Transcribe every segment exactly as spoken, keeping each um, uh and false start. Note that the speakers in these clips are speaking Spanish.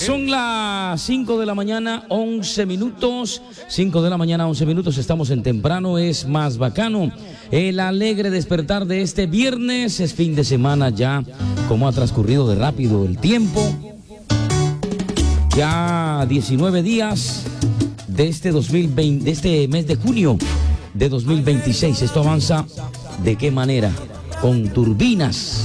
Son las cinco de la mañana, once minutos. cinco de la mañana, once minutos. Estamos en Temprano es Más Bacano. El alegre despertar de este viernes. Es fin de semana ya. Como ha transcurrido de rápido el tiempo. Ya diecinueve días de este dos mil veinte, de este mes de junio de dos mil veintiséis. Esto avanza ¿de qué manera? Con turbinas.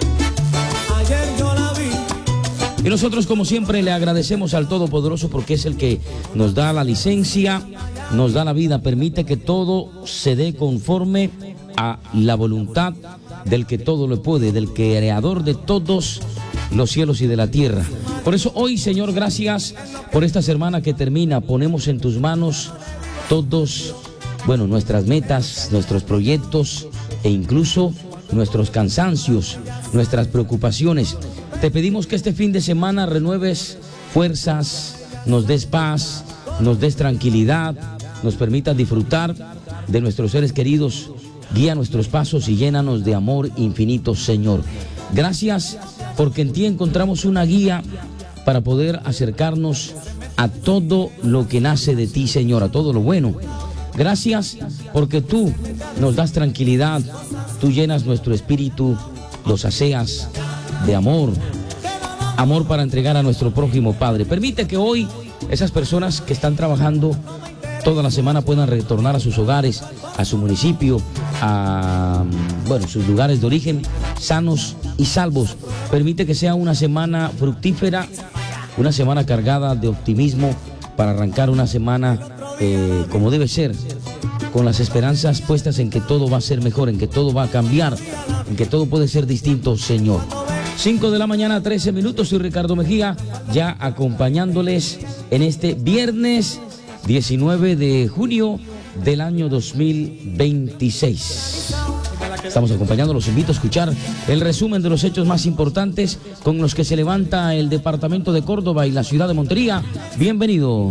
Y nosotros, como siempre, le agradecemos al Todopoderoso porque es el que nos da la licencia, nos da la vida, permite que todo se dé conforme a la voluntad del que todo lo puede, del creador de todos los cielos y de la tierra. Por eso hoy, Señor, gracias por esta semana que termina. Ponemos en tus manos todos, bueno, nuestras metas, nuestros proyectos e incluso nuestros cansancios, nuestras preocupaciones. Te pedimos que este fin de semana renueves fuerzas, nos des paz, nos des tranquilidad, nos permitas disfrutar de nuestros seres queridos. Guía nuestros pasos y llénanos de amor infinito, Señor. Gracias porque en ti encontramos una guía para poder acercarnos a todo lo que nace de ti, Señor, a todo lo bueno. Gracias porque tú nos das tranquilidad, tú llenas nuestro espíritu, los sacias de amor, amor para entregar a nuestro prójimo, Padre. Permite que hoy esas personas que están trabajando toda la semana puedan retornar a sus hogares, a su municipio, a, bueno, sus lugares de origen, sanos y salvos. Permite que sea una semana fructífera, una semana cargada de optimismo para arrancar una semana eh, como debe ser, con las esperanzas puestas en que todo va a ser mejor, en que todo va a cambiar, en que todo puede ser distinto, Señor. cinco de la mañana, trece minutos. Soy Ricardo Mejía, ya acompañándoles en este viernes diecinueve de junio del año dos mil veintiséis. Estamos acompañando, los invito a escuchar el resumen de los hechos más importantes con los que se levanta el departamento de Córdoba y la ciudad de Montería. Bienvenidos.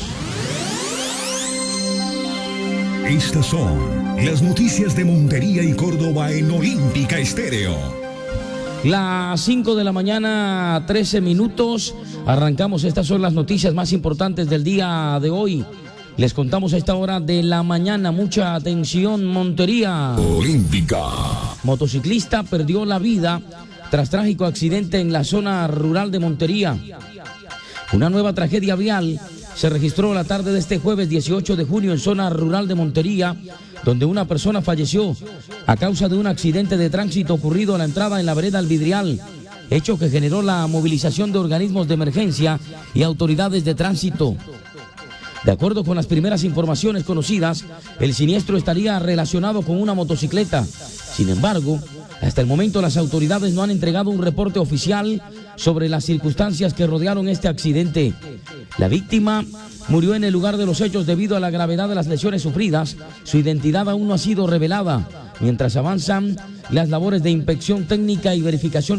Estas son las noticias de Montería y Córdoba en Olímpica Estéreo. Las cinco de la mañana, trece minutos. Arrancamos, estas son las noticias más importantes del día de hoy. Les contamos a esta hora de la mañana. Mucha atención, Montería. Olímpica. Motociclista perdió la vida tras trágico accidente en la zona rural de Montería. Una nueva tragedia vial se registró la tarde de este jueves dieciocho de junio en zona rural de Montería, donde una persona falleció a causa de un accidente de tránsito ocurrido a la entrada en la vereda El Vidrial, hecho que generó la movilización de organismos de emergencia y autoridades de tránsito. De acuerdo con las primeras informaciones conocidas, el siniestro estaría relacionado con una motocicleta. Sin embargo, hasta el momento las autoridades no han entregado un reporte oficial sobre las circunstancias que rodearon este accidente. La víctima murió en el lugar de los hechos debido a la gravedad de las lesiones sufridas. Su identidad aún no ha sido revelada, mientras avanzan las labores de inspección técnica y verificación